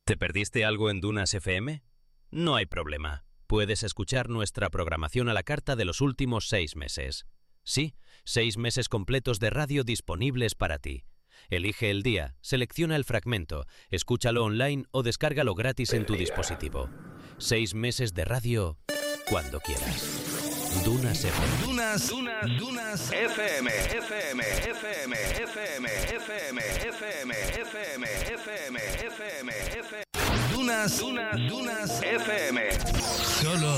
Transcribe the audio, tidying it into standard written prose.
¿Te perdiste algo en Dunas FM? No hay problema. Puedes escuchar nuestra programación a la carta de los últimos 6 meses. Sí, 6 meses completos de radio disponibles para ti. Elige el día, selecciona el fragmento, escúchalo online o descárgalo gratis en tu dispositivo. 6 meses de radio cuando quieras. Dunas FM. Dunas FM. Dunas FM. Solo